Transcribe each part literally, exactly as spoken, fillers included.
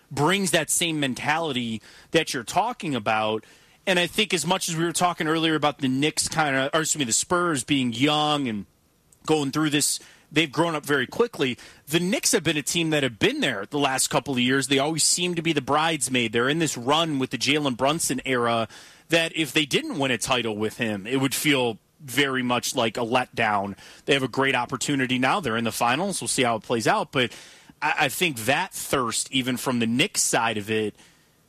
brings that same mentality that you're talking about. And I think as much as we were talking earlier about the Knicks kind of, or excuse me, the Spurs being young and going through this, they've grown up very quickly. The Knicks have been a team that have been there the last couple of years. They always seem to be the bridesmaid. They're in this run with the Jalen Brunson era that if they didn't win a title with him, it would feel very much like a letdown. They have a great opportunity now. They're in the finals. We'll see how it plays out. But I, I think that thirst, even from the Knicks side of it,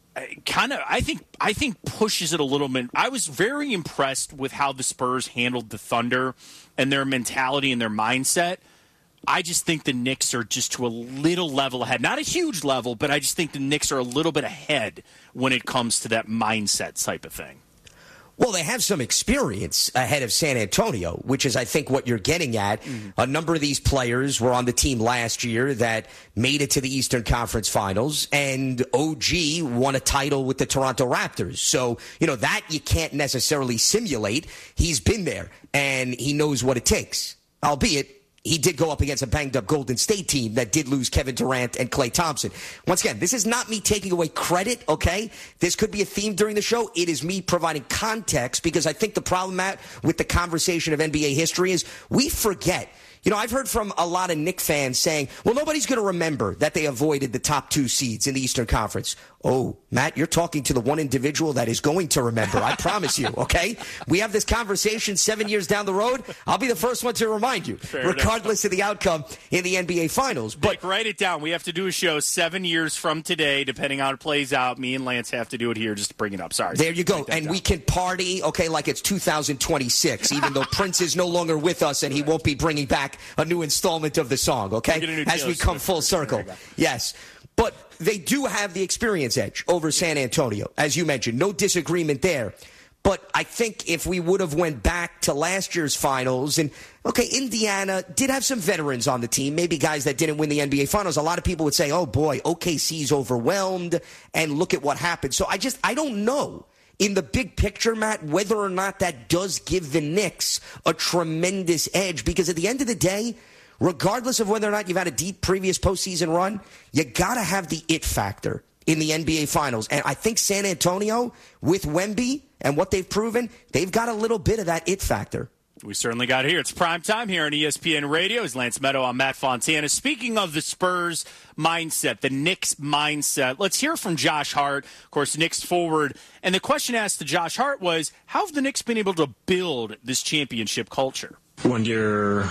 kind of, I think, I think pushes it a little bit. I was very impressed with how the Spurs handled the Thunder and their mentality and their mindset. I just think the Knicks are just to a little level ahead. Not a huge level, but I just think the Knicks are a little bit ahead when it comes to that mindset type of thing. Well, they have some experience ahead of San Antonio, which is, I think, what you're getting at. Mm-hmm. A number of these players were on the team last year that made it to the Eastern Conference Finals, and O G won a title with the Toronto Raptors. So, you know, that you can't necessarily simulate. He's been there, and he knows what it takes, albeit he did go up against a banged-up Golden State team that did lose Kevin Durant and Klay Thompson. Once again, this is not me taking away credit, okay? This could be a theme during the show. It is me providing context because I think the problem, Matt, with the conversation of N B A history is we forget. You know, I've heard from a lot of Knicks fans saying, well, nobody's going to remember that they avoided the top two seeds in the Eastern Conference. Oh, Matt, you're talking to the one individual that is going to remember. I promise you, okay? We have this conversation seven years down the road. I'll be the first one to remind you, Fair regardless enough. of the outcome in the N B A Finals. But Nick, write it down. We have to do a show seven years from today, depending on how it plays out. Me and Lance have to do it here just to bring it up. Sorry. There you go. And down. We can party, okay, like it's two thousand twenty-six, even though Prince is no longer with us and he won't be bringing back a new installment of the song, okay? As we come full circle. Yes. But they do have the experience edge over San Antonio, as you mentioned. No disagreement there. But I think if we would have went back to last year's finals, and, okay, Indiana did have some veterans on the team, maybe guys that didn't win the N B A Finals. A lot of people would say, oh, boy, O K C's overwhelmed, and look at what happened. So I just, I don't know. In the big picture, Matt, whether or not that does give the Knicks a tremendous edge, because at the end of the day, regardless of whether or not you've had a deep previous postseason run, you got to have the it factor in the N B A Finals. And I think San Antonio, with Wemby and what they've proven, they've got a little bit of that it factor. We certainly got it here. It's prime time here on E S P N Radio. It's Lance Meadow. I'm Matt Fontana. Speaking of the Spurs mindset, the Knicks mindset, let's hear from Josh Hart, of course, Knicks forward. And the question asked to Josh Hart was, how have the Knicks been able to build this championship culture? When you're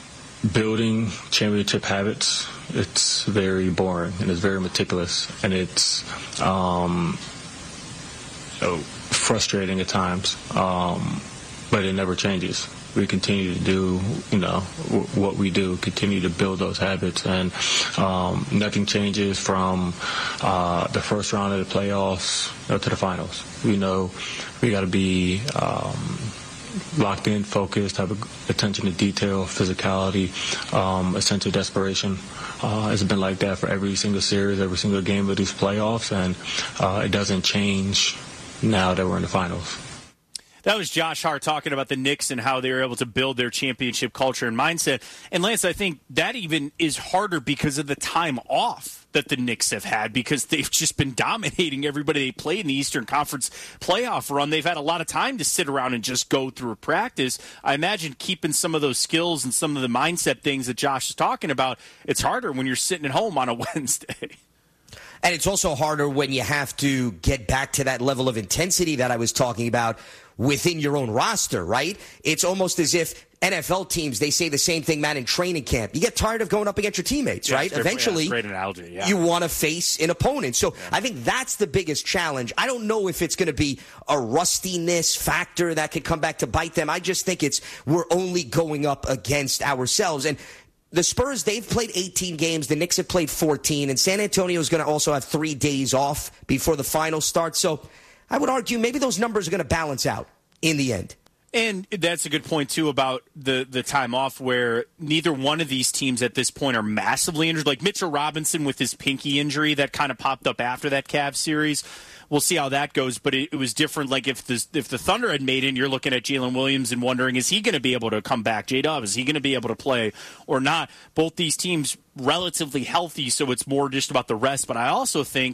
building championship habits, it's very boring and it's very meticulous and it's um, oh, frustrating at times, um, but it never changes. We continue to do, you know, w- what we do, continue to build those habits, and um, nothing changes from uh, the first round of the playoffs you know, to the finals. You know, we got to be um, locked in, focused, have a, attention to detail, physicality, um, a sense of desperation. Uh, it's been like that for every single series, every single game of these playoffs, and uh, it doesn't change now that we're in the finals. That was Josh Hart talking about the Knicks and how they were able to build their championship culture and mindset. And, Lance, I think that even is harder because of the time off that the Knicks have had, because they've just been dominating everybody they play in the Eastern Conference playoff run. They've had a lot of time to sit around and just go through a practice. I imagine keeping some of those skills and some of the mindset things that Josh is talking about, it's harder when you're sitting at home on a Wednesday. And it's also harder when you have to get back to that level of intensity that I was talking about within your own roster, right? It's almost as if N F L teams, they say the same thing, man, in training camp. You get tired of going up against your teammates, yeah, right? Eventually, great analogy, yeah. You want to face an opponent. So yeah. I think that's the biggest challenge. I don't know if it's going to be a rustiness factor that could come back to bite them. I just think it's we're only going up against ourselves. And the Spurs, they've played eighteen games. The Knicks have played fourteen. And San Antonio is going to also have three days off before the finals start. So I would argue maybe those numbers are going to balance out in the end. And that's a good point, too, about the, the time off where neither one of these teams at this point are massively injured. Like Mitchell Robinson with his pinky injury that kind of popped up after that Cavs series. We'll see how that goes, but it, it was different. Like if the, if the Thunder had made it, you're looking at Jalen Williams and wondering, is he going to be able to come back? J-Dub, is he going to be able to play or not? Both these teams relatively healthy, so it's more just about the rest. But I also think